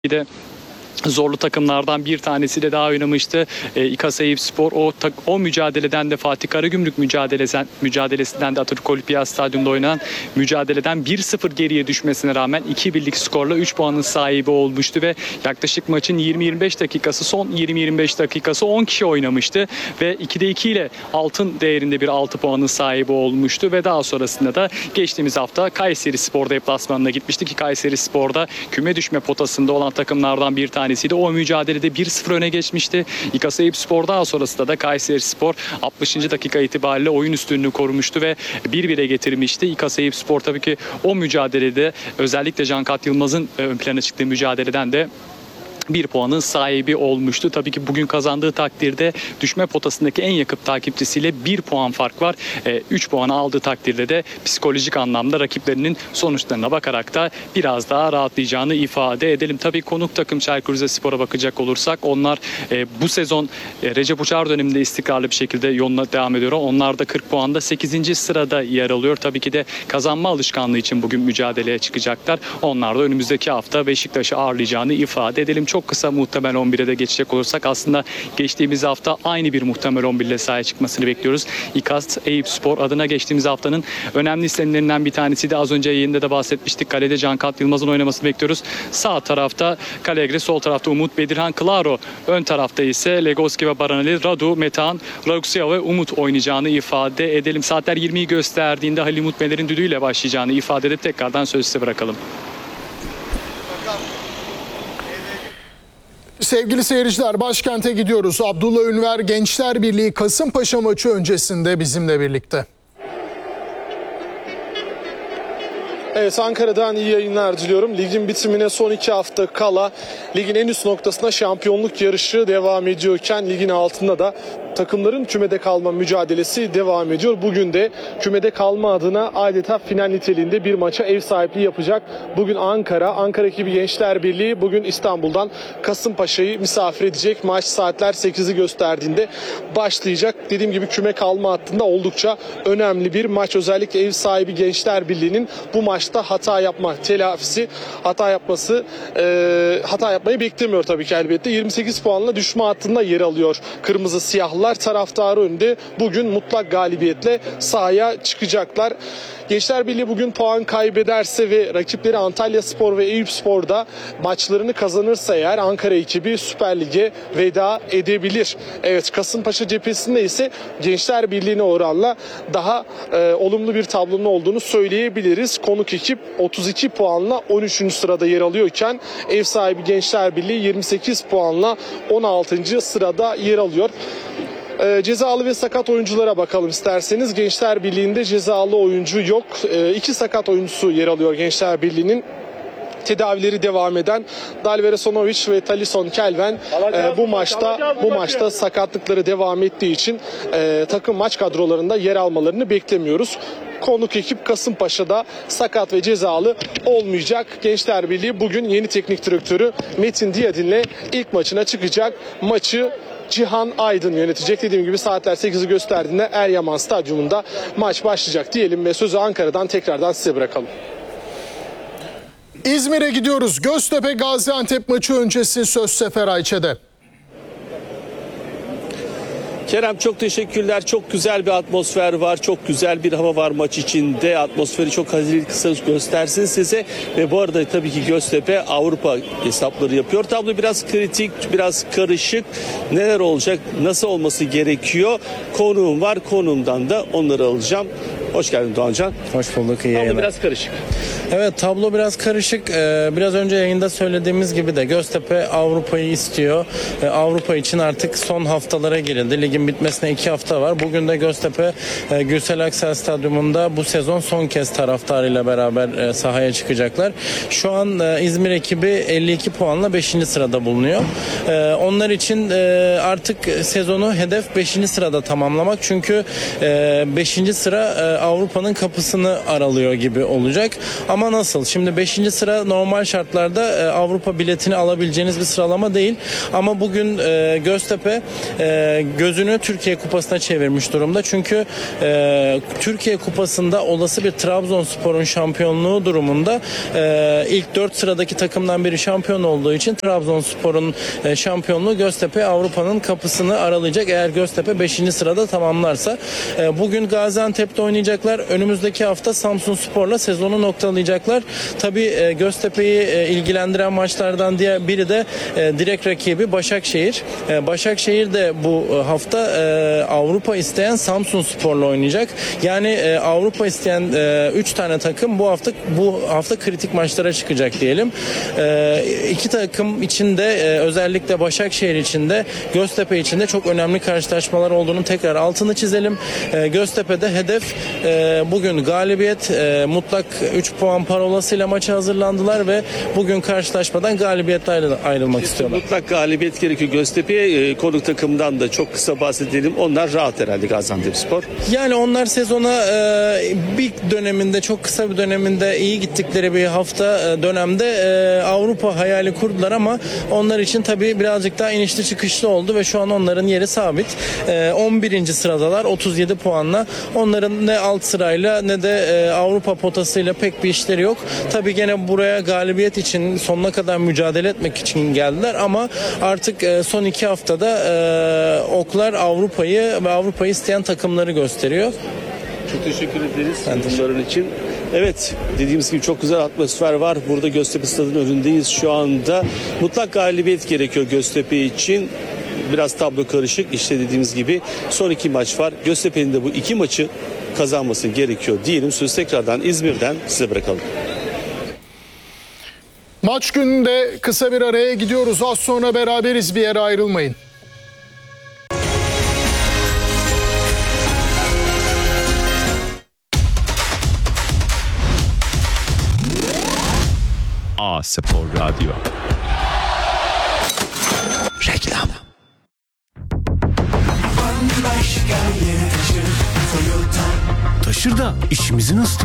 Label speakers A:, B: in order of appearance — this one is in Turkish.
A: de zorlu takımlardan bir tanesi de daha oynamıştı. İKAS Eyüpspor o mücadeleden de Fatih Karagümrük mücadelesinden de Atatürk Olimpiyat Stadyumunda oynanan mücadeleden 1-0 geriye düşmesine rağmen 2-1'lik skorla 3 puanın sahibi olmuştu ve yaklaşık maçın 20-25 dakikası son 20-25 dakikası 10 kişi oynamıştı ve 2'de 2 ile altın değerinde bir 6 puanın sahibi olmuştu ve daha sonrasında da geçtiğimiz hafta Kayserispor deplasmanına gitmişti ki Kayserispor'da küme düşme potasında olan takımlardan bir tanesiydi. O mücadelede 1-0 öne geçmişti. İKAS Eyüpspor daha sonrasında da Kayserispor 60. dakika itibariyle oyun üstünlüğünü korumuştu ve 1-1'e getirmişti. İKAS Eyüpspor tabii ki o mücadelede özellikle Cankat Yılmaz'ın ön plana çıktığı mücadeleden de 1 puanın sahibi olmuştu. Tabii ki bugün kazandığı takdirde düşme potasındaki en yakın takipçisiyle 1 puan fark var. 3 puanı aldığı takdirde de psikolojik anlamda rakiplerinin sonuçlarına bakarak da biraz daha rahatlayacağını ifade edelim. Tabii konuk takım Çaykur Rizespor'a bakacak olursak onlar bu sezon Recep Uçar döneminde istikrarlı bir şekilde yoluna devam ediyor. Onlar da 40 puanda 8. sırada yer alıyor. Tabii ki de kazanma alışkanlığı için bugün mücadeleye çıkacaklar. Onlar da önümüzdeki hafta Beşiktaş'ı ağırlayacağını ifade edelim. Çok kısa muhtemel 11'e de geçecek olursak aslında geçtiğimiz hafta aynı bir muhtemel 11 ile sahaya çıkmasını bekliyoruz. İKAS Eyüpspor adına geçtiğimiz haftanın önemli isimlerinden bir tanesi de az önce yayında da bahsetmiştik. Kalede Cankat Yılmaz'ın oynamasını bekliyoruz. Sağ tarafta Calegri, sol tarafta Umut, Bedirhan, Claro. Ön tarafta ise Legoski ve Baranali, Radu, Metehan, Rauksia ve Umut oynayacağını ifade edelim. Saatler 20'yi gösterdiğinde Halil Umut Meler'in düdüğüyle başlayacağını ifade edip tekrardan sözü size bırakalım.
B: Sevgili seyirciler, başkente gidiyoruz. Abdullah Ünver Gençler Birliği Kasımpaşa maçı öncesinde bizimle birlikte.
C: Evet, Ankara'dan iyi yayınlar diliyorum. Ligin bitimine son 2 hafta kala ligin en üst noktasında şampiyonluk yarışı devam ediyorken ligin altında da takımların kümede kalma mücadelesi devam ediyor. Bugün de kümede kalma adına adeta final niteliğinde bir maça ev sahipliği yapacak. Bugün Ankara ekibi Gençler Birliği bugün İstanbul'dan Kasımpaşa'yı misafir edecek. Maç saatler 8'i gösterdiğinde başlayacak. Dediğim gibi küme kalma hattında oldukça önemli bir maç. Özellikle ev sahibi Gençler Birliği'nin bu maçta hata yapmayı beklemiyor tabii ki elbette. 28 puanla düşme hattında yer alıyor kırmızı siyahlı. Taraftarı önünde bugün mutlak galibiyetle sahaya çıkacaklar. Gençler Birliği bugün puan kaybederse ve rakipleri Antalyaspor ve Eyüpspor'da maçlarını kazanırsa eğer Ankara ekibi Süper Lig'e veda edebilir. Evet, Kasımpaşa cephesinde ise Gençler Birliği'ne oranla daha olumlu bir tablonun olduğunu söyleyebiliriz. Konuk ekip 32 puanla 13. sırada yer alıyorken ev sahibi Gençler Birliği 28 puanla 16. sırada yer alıyor. Cezalı ve sakat oyunculara bakalım isterseniz. Gençler Birliği'nde cezalı oyuncu yok. 2 sakat oyuncusu yer alıyor Gençler Birliği'nin. Tedavileri devam eden Dalvere Sonovic ve Talison Kelven bu maçta sakatlıkları devam ettiği için takım maç kadrolarında yer almalarını beklemiyoruz. Konuk ekip Kasımpaşa'da sakat ve cezalı olmayacak. Gençler Birliği bugün yeni teknik direktörü Metin Diyadin'le ilk maçına çıkacak. Maçı Cihan Aydın yönetecek. Dediğim gibi saatler 8'i gösterdiğinde Eryaman Stadyumunda maç başlayacak diyelim ve sözü Ankara'dan tekrardan size bırakalım.
B: İzmir'e gidiyoruz. Göztepe Gaziantep maçı öncesi söz Sefer Ayçe'de.
D: Kerem, çok teşekkürler. Çok güzel bir atmosfer var. Çok güzel bir hava var maç içinde. Atmosferi çok kısa göstersin size. Ve bu arada tabii ki Göztepe Avrupa hesapları yapıyor. Tablo biraz kritik, biraz karışık. Neler olacak, nasıl olması gerekiyor? Konuğum var. Konuğumdan da onları alacağım. Hoş geldin Doğancan.
E: Hoş bulduk. İyi yayınlar.
D: Tablo biraz karışık.
E: Evet, tablo biraz karışık. Biraz önce yayında söylediğimiz gibi de Göztepe Avrupa'yı istiyor. Avrupa için artık son haftalara girildi. Ligin bitmesine 2 hafta var. Bugün de Göztepe Gürsel Aksel Stadyumunda bu sezon son kez taraftarıyla beraber sahaya çıkacaklar. Şu an İzmir ekibi 52 puanla 5. sırada bulunuyor. Onlar için artık sezonu hedef 5. sırada tamamlamak. Çünkü 5. sıra Avrupa'nın kapısını aralıyor gibi olacak. Ama nasıl? Şimdi 5. sıra normal şartlarda Avrupa biletini alabileceğiniz bir sıralama değil. Ama bugün Göztepe gözünü Türkiye Kupası'na çevirmiş durumda. Çünkü Türkiye Kupası'nda olası bir Trabzonspor'un şampiyonluğu durumunda ilk 4 sıradaki takımdan biri şampiyon olduğu için Trabzonspor'un şampiyonluğu Göztepe Avrupa'nın kapısını aralayacak eğer Göztepe 5. sırada tamamlarsa. Bugün Gaziantep'te oynayacaklar. Önümüzdeki hafta Samsunspor'la sezonu noktalayacaklar. Tabii Göztepe'yi ilgilendiren maçlardan diğer biri de direkt rakibi Başakşehir. Başakşehir de bu hafta Avrupa isteyen Samsunspor'la oynayacak. Yani Avrupa isteyen 3 tane takım bu hafta kritik maçlara çıkacak diyelim. İki takım için de özellikle Başakşehir için de Göztepe için de çok önemli karşılaşmalar olduğunu tekrar altını çizelim. Göztepe'de hedef bugün galibiyet, mutlak 3 puan parolasıyla maça hazırlandılar ve bugün karşılaşmadan galibiyetle ayrılmak istiyorlar.
D: Mutlak galibiyet gerekiyor Göztepe'ye. Konuk takımdan da çok kısa bahsedelim. Onlar rahat herhalde Gaziantepspor.
E: Yani onlar sezona bir döneminde, çok kısa bir döneminde iyi gittikleri bir dönemde Avrupa hayali kurdular ama onlar için tabii birazcık daha inişli çıkışlı oldu ve şu an onların yeri sabit. 11. sıradalar 37 puanla. Onların ne alt sırayla ne de Avrupa potasıyla pek bir işleri yok. Tabii gene buraya galibiyet için sonuna kadar mücadele etmek için geldiler ama artık son 2 haftada oklar Avrupa'yı isteyen takımları gösteriyor.
D: Çok teşekkür ederiz bunların için. Evet, dediğimiz gibi çok güzel atmosfer var. Burada Göztepe Stadı'nın önündeyiz şu anda. Mutlak galibiyet gerekiyor Göztepe için. Biraz tablo karışık. İşte dediğimiz gibi son 2 maç var. Göztepe'nin de bu 2 maçı kazanması gerekiyor diyelim. Sözü tekrardan İzmir'den size bırakalım.
B: Maç gününde kısa bir araya gidiyoruz. Az sonra beraberiz, bir yere ayrılmayın.
F: A Spor Radyo. Reklam. Taşır da işimizi nasıl